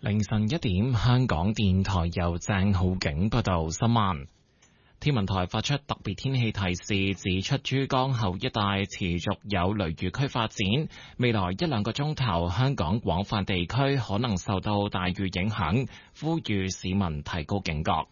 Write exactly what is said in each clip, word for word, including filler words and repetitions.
凌晨一點，香港電台由鄭浩景報道新聞。天文台發出特別天氣提示，指出珠江口一帶持續有雷雨區發展，未來一兩個鐘頭，香港廣泛地區可能受到大雨影響，呼籲市民提高警覺。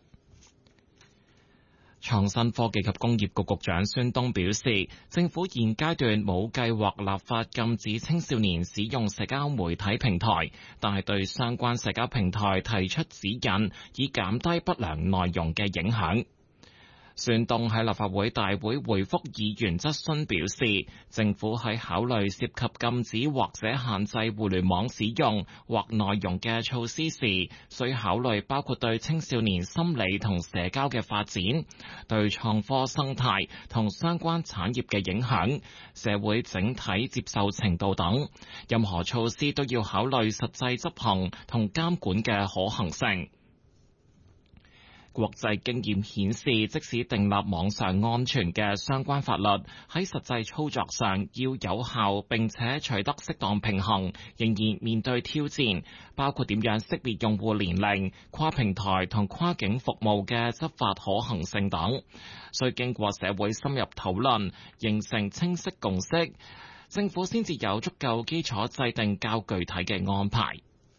創新科技及工業局局長孫東表示，政府現階段冇計劃立法禁止青少年使用社交媒體平台，但係對相關社交平台提出指引，以減低不良內容嘅影響。孫東喺立法會大會回覆議員質詢表示，政府喺考慮涉及禁止或者限制互聯網使用或內容嘅措施時，需考慮包括對青少年心理同社交嘅發展、對創科生態同相關產業嘅影響、社會整體接受程度等。任何措施都要考慮實際執行同監管嘅可行性。國際經驗顯示，即使訂立網上安全嘅相關法律，喺實際操作上要有效並且取得適當平衡，仍然面對挑戰，包括點樣識別用戶年齡、跨平台同跨境服務嘅執法可行性等，需經過社會深入討論，形成清晰共識，政府先至有足夠基礎制定較具體嘅安排。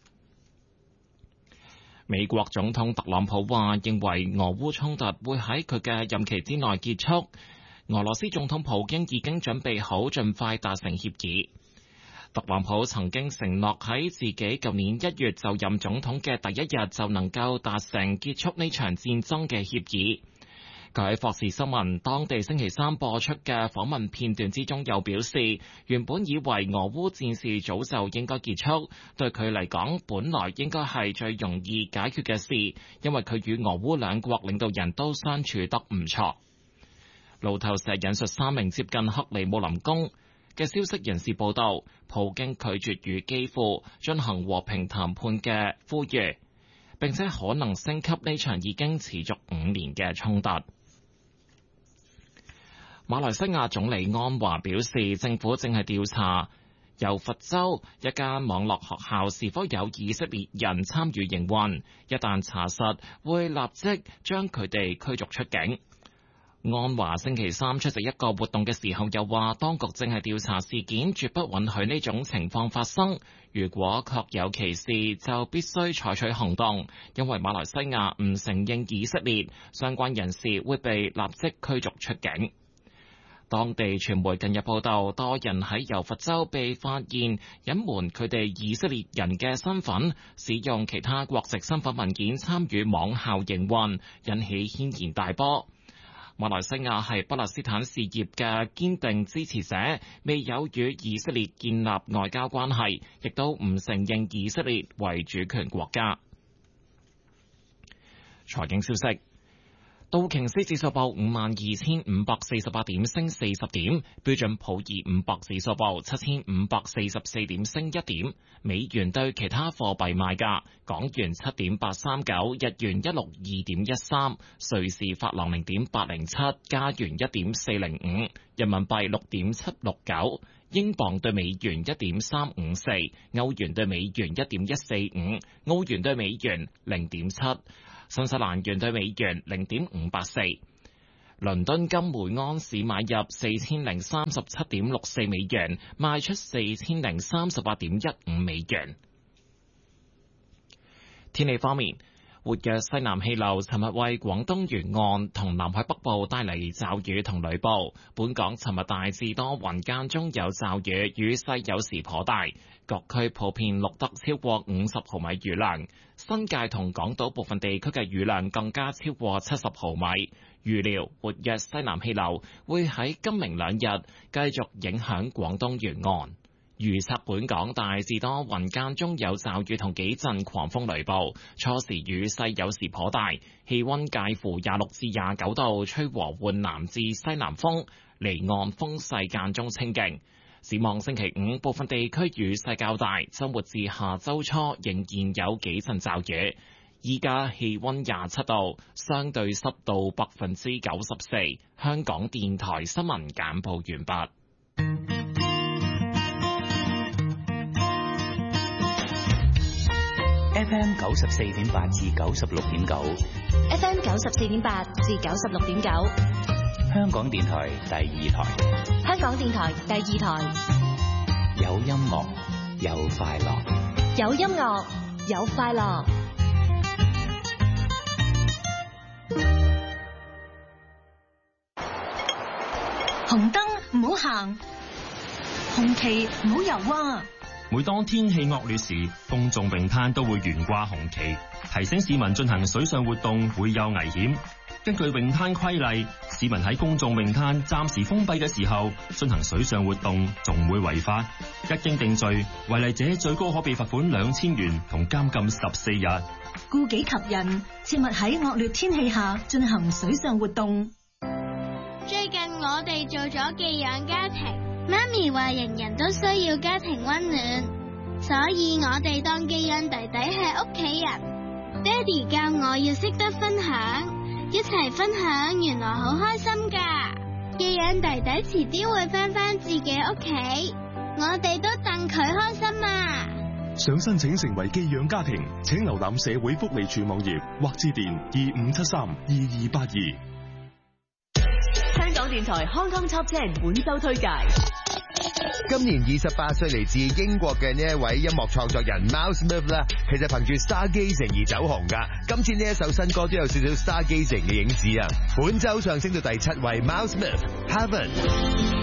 美國總統特朗普話，認為俄烏衝突會喺佢嘅任期之內結束。俄羅斯總統普京已經準備好盡快達成協議。特朗普曾經承諾喺自己舊年一月就任總統嘅第一日就能夠達成結束呢場戰爭嘅協議。佢喺霍士新聞當地星期三播出嘅訪問片段之中，又表示原本以為俄烏戰事早就應該結束，對佢嚟講本來應該係最容易解決嘅事，因為佢與俄烏兩國領導人都相處得唔錯。路透社引述三名接近克里姆林宮嘅消息人士報道，普京拒絕與基輔進行和平談判嘅呼籲，並且可能升級呢場已經持續五年嘅衝突。馬來西亞總理安華表示，政府正係調查由佛州一間網絡學校是否有以色列人參與營運，一旦查實，會立即將佢哋驅逐出境。安華星期三出席一個活動嘅時候又話，當局正係調查事件，絕不允許呢種情況發生。如果確有其事，就必須採取行動，因為馬來西亞唔承認以色列，相關人士會被立即驅逐出境。當地傳媒近日報道，多人喺柔佛州被發現隱瞞佢哋以色列人嘅身份，使用其他國籍身份文件參與網校營運，引起軒然大波。馬來西亞係巴勒斯坦事業嘅堅定支持者，未有與以色列建立外交關係，亦都唔承認以色列為主權國家。財經消息。道瓊斯指數報五萬二千五百四十八點，升四十點；標準普爾五百指數報七千五百四十四點，升一點。美元對其他貨幣賣價：港元七點八三九，日元一六二點一三，瑞士法郎零點八零七，加元一點四零五，人民幣六點七六九，英鎊對美元一點三五四，歐元對美元一點一四五，澳元對美元零點七。新西蘭元對美元零點五八四，倫敦金每安士買入四千零三十七點六四美元，賣出四千零三十八點一五美元。天氣方面，活躍西南氣流尋日為廣東沿岸同南海北部帶嚟驟雨同雷暴。本港尋日大致多雲間中有驟雨，雨勢有時頗大，各區普遍錄得超過五十毫米雨量。新界同港島部分地區嘅雨量更加超過七十毫米。預料活躍西南氣流會喺今明兩日繼續影響廣東沿岸。預測本港大致多雲間中有驟雨同幾陣狂風雷暴，初時雨勢有時頗大，氣溫介乎廿六至廿九度，吹和緩南至西南風，離岸風勢間中清勁。展望星期五，部分地區雨勢較大，周末至下周初仍然有幾陣驟雨。依家氣溫廿七度，相對濕度百分之九十四。香港電台新聞簡報完畢。 F F M 九十四點八至九十六點九 ，F M 九十四點八至九十六點九， 香港電台第二台， 香港電台第二台， 有音樂，有快樂， 有音樂，有快樂。 紅燈唔好行，紅旗唔好游啊！ 每當天氣惡劣時，公眾泳灘都會懸掛紅旗，提醒市民進行水上活動會有危險。根據泳灘規例，市民喺公眾泳灘暫時封閉嘅時候進行水上活動，仲會違法。一經定罪，違例者最高可被罰款兩千元同監禁十四日。 顧己及人，切勿喺惡劣天氣下進行水上活動。 最近我哋做咗寄養家庭，媽咪話人人都需要家庭溫暖，所以我哋當寄養弟弟係屋企人。爹哋教我要識得分享，一齊分享原來好開心噶。寄養弟弟遲啲會返返自己屋企，我哋都戥佢開心啊！ 想申請成為寄養家庭，請瀏覽社會福利署網頁或致電二五七三二二八二。 香港電台 Hong Kong Top Ten 本周推介。 今年二十八歲嚟自英國嘅呢一位音樂創作人 Miles Smith 啦，其實憑住 Stargazing 而走紅噶。今次呢一首新歌都有少少 Stargazing 嘅影子啊。本周上升到第七位 Miles Smith Heaven。